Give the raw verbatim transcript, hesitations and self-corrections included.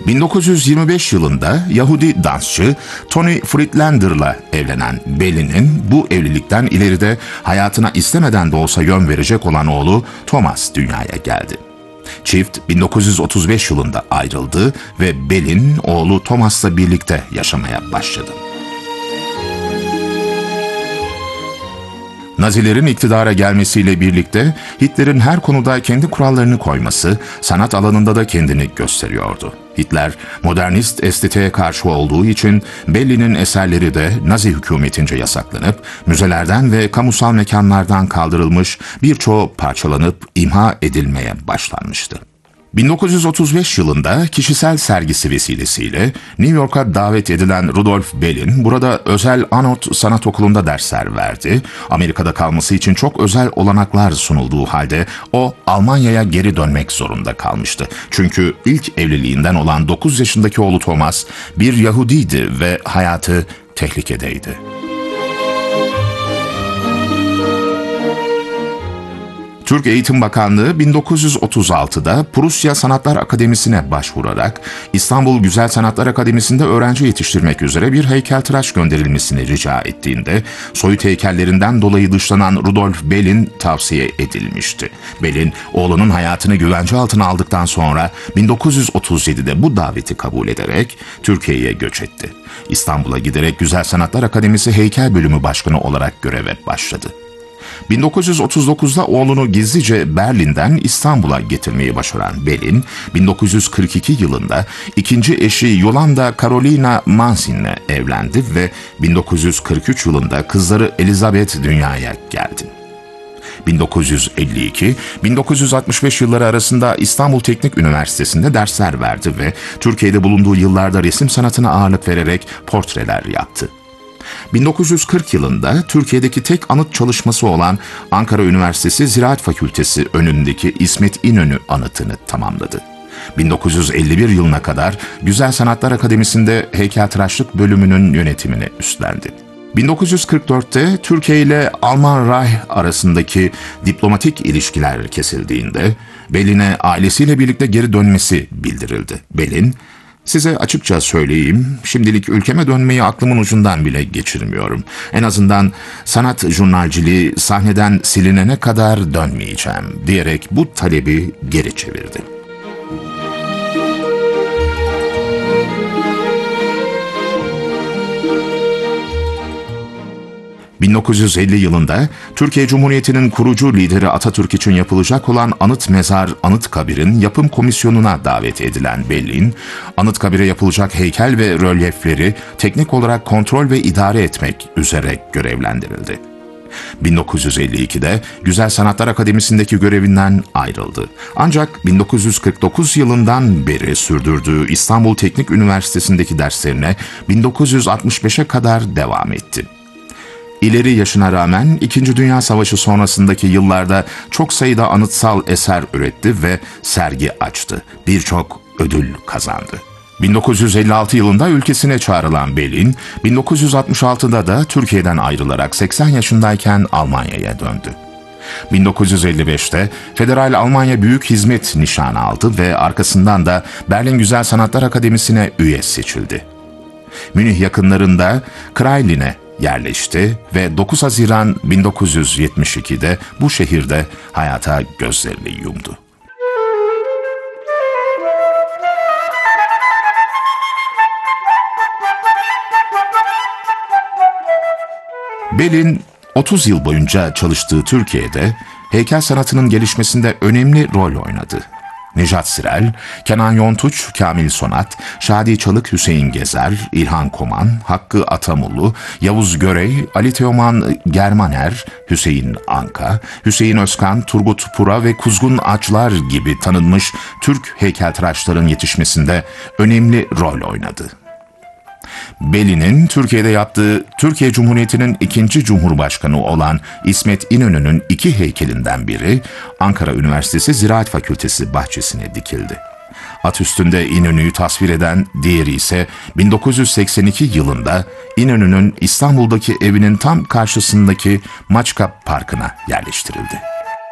bin dokuz yüz yirmi beş yılında Yahudi dansçı Tony Friedlander'la evlenen Bellin'in bu evlilikten ileride hayatına istemeden de olsa yön verecek olan oğlu Thomas dünyaya geldi. Çift bin dokuz yüz otuz beş yılında ayrıldı ve Bellin oğlu Thomas'la birlikte yaşamaya başladı. Nazilerin iktidara gelmesiyle birlikte Hitler'in her konuda kendi kurallarını koyması, sanat alanında da kendini gösteriyordu. Hitler, modernist estetiğe karşı olduğu için Bellin'in eserleri de Nazi hükümetince yasaklanıp, müzelerden ve kamusal mekanlardan kaldırılmış, birçoğu parçalanıp imha edilmeye başlanmıştı. bin dokuz yüz otuz beş yılında kişisel sergisi vesilesiyle New York'a davet edilen Rudolf Bellin burada özel Anot Sanat Okulu'nda dersler verdi. Amerika'da kalması için çok özel olanaklar sunulduğu halde o Almanya'ya geri dönmek zorunda kalmıştı. Çünkü ilk evliliğinden olan dokuz yaşındaki oğlu Thomas bir Yahudiydi ve hayatı tehlikedeydi. Türk Eğitim Bakanlığı bin dokuz yüz otuz altıda Prusya Sanatlar Akademisi'ne başvurarak İstanbul Güzel Sanatlar Akademisi'nde öğrenci yetiştirmek üzere bir heykeltıraş gönderilmesini rica ettiğinde soyut heykellerinden dolayı dışlanan Rudolf Bellin tavsiye edilmişti. Bellin oğlunun hayatını güvence altına aldıktan sonra bin dokuz yüz otuz yedide bu daveti kabul ederek Türkiye'ye göç etti. İstanbul'a giderek Güzel Sanatlar Akademisi Heykel Bölümü Başkanı olarak göreve başladı. bin dokuz yüz otuz dokuzda oğlunu gizlice Berlin'den İstanbul'a getirmeyi başaran Bellin, bin dokuz yüz kırk iki yılında ikinci eşi Yolanda Carolina Mansin'le evlendi ve bin dokuz yüz kırk üç yılında kızları Elizabeth dünyaya geldi. bin dokuz yüz elli iki - bin dokuz yüz altmış beş yılları arasında İstanbul Teknik Üniversitesi'nde dersler verdi ve Türkiye'de bulunduğu yıllarda resim sanatına ağırlık vererek portreler yaptı. bin dokuz yüz kırk yılında Türkiye'deki tek anıt çalışması olan Ankara Üniversitesi Ziraat Fakültesi önündeki İsmet İnönü anıtını tamamladı. bin dokuz yüz elli bir yılına kadar Güzel Sanatlar Akademisi'nde heykeltıraşlık bölümünün yönetimini üstlendi. bin dokuz yüz kırk dörtte Türkiye ile Alman Reich arasındaki diplomatik ilişkiler kesildiğinde Bellin'e ailesiyle birlikte geri dönmesi bildirildi. Bellin, "Size açıkça söyleyeyim, şimdilik ülkeme dönmeyi aklımın ucundan bile geçirmiyorum. En azından sanat jurnalciliği sahneden silinene kadar dönmeyeceğim," diyerek bu talebi geri çevirdi. bin dokuz yüz elli yılında Türkiye Cumhuriyeti'nin kurucu lideri Atatürk için yapılacak olan Anıt Mezar Anıtkabir'in yapım komisyonuna davet edilen Bellin, Anıtkabir'e yapılacak heykel ve rölyefleri teknik olarak kontrol ve idare etmek üzere görevlendirildi. bin dokuz yüz elli ikide Güzel Sanatlar Akademisi'ndeki görevinden ayrıldı. Ancak bin dokuz yüz kırk dokuz yılından beri sürdürdüğü İstanbul Teknik Üniversitesi'ndeki derslerine bin dokuz yüz altmış beşe kadar devam etti. İleri yaşına rağmen İkinci Dünya Savaşı sonrasındaki yıllarda çok sayıda anıtsal eser üretti ve sergi açtı. Birçok ödül kazandı. bin dokuz yüz elli altı yılında ülkesine çağrılan Bellin, bin dokuz yüz altmış altıda da Türkiye'den ayrılarak seksen yaşındayken Almanya'ya döndü. bin dokuz yüz elli beşte Federal Almanya Büyük Hizmet Nişanı aldı ve arkasından da Berlin Güzel Sanatlar Akademisi'ne üye seçildi. Münih yakınlarında Krailin'e yerleşti ve dokuz Haziran bin dokuz yüz yetmiş ikide bu şehirde hayata gözlerini yumdu. Bellin, otuz yıl boyunca çalıştığı Türkiye'de heykel sanatının gelişmesinde önemli rol oynadı. Nejat Sirel, Kenan Yontuç, Kamil Sonat, Şadi Çalık, Hüseyin Gezer, İlhan Koman, Hakkı Atamulu, Yavuz Görey, Ali Teoman Germaner, Hüseyin Anka, Hüseyin Özkan, Turgut Pura ve Kuzgun Açlar gibi tanınmış Türk heykeltıraşların yetişmesinde önemli rol oynadı. Bellin'in Türkiye'de yaptığı Türkiye Cumhuriyeti'nin ikinci Cumhurbaşkanı olan İsmet İnönü'nün iki heykelinden biri Ankara Üniversitesi Ziraat Fakültesi bahçesine dikildi. At üstünde İnönü'yü tasvir eden diğeri ise bin dokuz yüz seksen iki yılında İnönü'nün İstanbul'daki evinin tam karşısındaki Maçka Parkı'na yerleştirildi.